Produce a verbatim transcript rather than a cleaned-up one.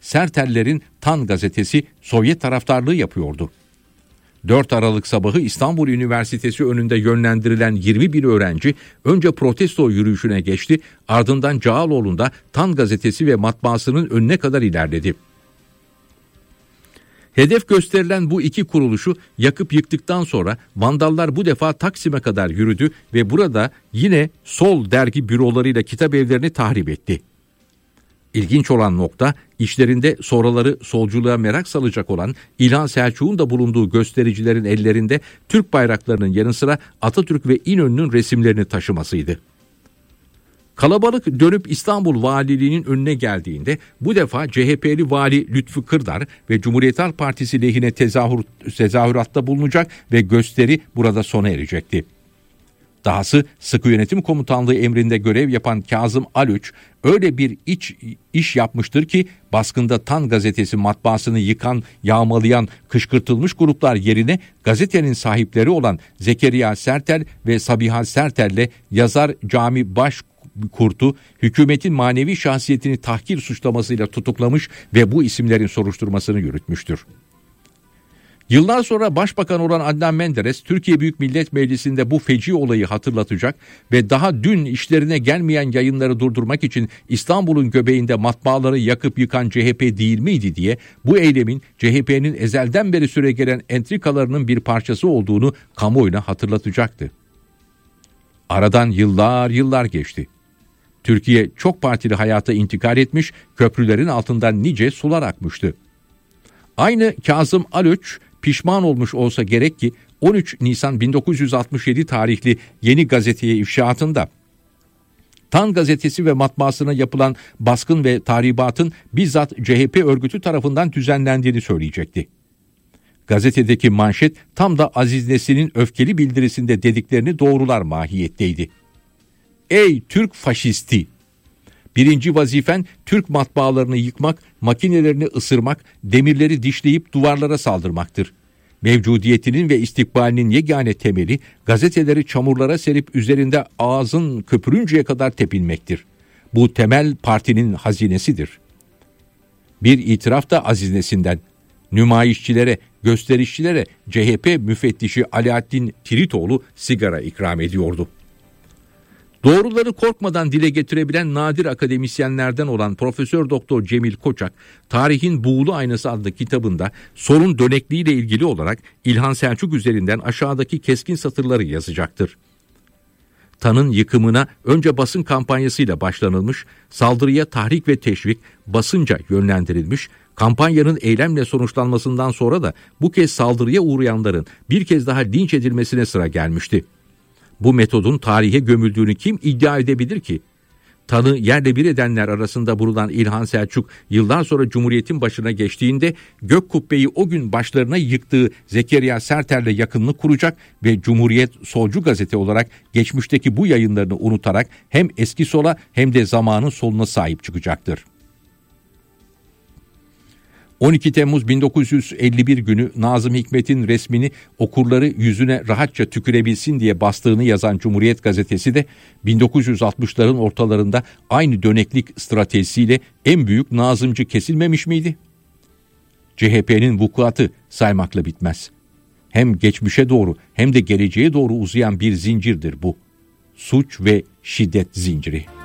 Sertellerin Tan gazetesi Sovyet taraftarlığı yapıyordu. dört Aralık sabahı İstanbul Üniversitesi önünde yönlendirilen yirmi bir öğrenci önce protesto yürüyüşüne geçti, ardından Cağaloğlu'nda Tan gazetesi ve matbaasının önüne kadar ilerledi. Hedef gösterilen bu iki kuruluşu yakıp yıktıktan sonra vandallar bu defa Taksim'e kadar yürüdü ve burada yine sol dergi bürolarıyla kitap evlerini tahrip etti. İlginç olan nokta, işlerinde sonraları solculuğa merak salacak olan İlhan Selçuk'un da bulunduğu göstericilerin ellerinde Türk bayraklarının yanı sıra Atatürk ve İnönü'nün resimlerini taşımasıydı. Kalabalık dönüp İstanbul Valiliğinin önüne geldiğinde bu defa C H P'li vali Lütfü Kırdar ve Cumhuriyet Halk Partisi lehine tezahür, tezahüratta bulunacak ve gösteri burada sona erecekti. Dahası Sıkı Yönetim Komutanlığı emrinde görev yapan Kazım Alüç öyle bir iç iş yapmıştır ki baskında Tan gazetesi matbaasını yıkan, yağmalayan, kışkırtılmış gruplar yerine gazetenin sahipleri olan Zekeriya Sertel ve Sabiha Sertel'le yazar Cami Başkurt'u hükümetin manevi şahsiyetini tahkir suçlamasıyla tutuklamış ve bu isimlerin soruşturmasını yürütmüştür. Yıllar sonra başbakan olan Adnan Menderes, Türkiye Büyük Millet Meclisi'nde bu feci olayı hatırlatacak ve daha dün işlerine gelmeyen yayınları durdurmak için İstanbul'un göbeğinde matbaaları yakıp yıkan C H P değil miydi diye bu eylemin C H P'nin ezelden beri süregelen entrikalarının bir parçası olduğunu kamuoyuna hatırlatacaktı. Aradan yıllar yıllar geçti. Türkiye çok partili hayata intikal etmiş, köprülerin altından nice sular akmıştı. Aynı Kazım Alüç pişman olmuş olsa gerek ki on üç Nisan bin dokuz yüz altmış yedi tarihli Yeni Gazete'ye ifşaatında Tan gazetesi ve matbaasına yapılan baskın ve tahribatın bizzat C H P örgütü tarafından düzenlendiğini söyleyecekti. Gazetedeki manşet tam da Aziz Nesin'in öfkeli bildirisinde dediklerini doğrular mahiyetteydi. Ey Türk faşisti! Birinci vazifen Türk matbaalarını yıkmak, makinelerini ısırmak, demirleri dişleyip duvarlara saldırmaktır. Mevcudiyetinin ve istikbalinin yegane temeli gazeteleri çamurlara serip üzerinde ağzın köpürünceye kadar tepinmektir. Bu temel partinin hazinesidir. Bir itiraf da Aziz Nesin'den. Nümayişçilere, gösterişçilere C H P müfettişi Alaaddin Tiritoğlu sigara ikram ediyordu. Doğruları korkmadan dile getirebilen nadir akademisyenlerden olan Profesör Doktor Cemil Koçak, Tarihin Buğulu Aynası adlı kitabında sorun dönekliğiyle ilgili olarak İlhan Selçuk üzerinden aşağıdaki keskin satırları yazacaktır. Tan'ın yıkımına önce basın kampanyasıyla başlanılmış, saldırıya tahrik ve teşvik basınca yönlendirilmiş, kampanyanın eylemle sonuçlanmasından sonra da bu kez saldırıya uğrayanların bir kez daha linç edilmesine sıra gelmişti. Bu metodun tarihe gömüldüğünü kim iddia edebilir ki? Tan'ı yerle bir edenler arasında bulunan İlhan Selçuk yıllar sonra Cumhuriyet'in başına geçtiğinde Gök Kubbe'yi o gün başlarına yıktığı Zekeriya Sertel'le yakınlık kuracak ve Cumhuriyet solcu gazete olarak geçmişteki bu yayınlarını unutarak hem eski sola hem de zamanın soluna sahip çıkacaktır. on iki Temmuz bin dokuz yüz elli bir günü Nazım Hikmet'in resmini okurları yüzüne rahatça tükürebilsin diye bastığını yazan Cumhuriyet gazetesi de bin dokuz yüz altmışların ortalarında aynı döneklik stratejisiyle en büyük Nazımcı kesilmemiş miydi? C H P'nin vukuatı saymakla bitmez. Hem geçmişe doğru hem de geleceğe doğru uzayan bir zincirdir bu. Suç ve şiddet zinciri.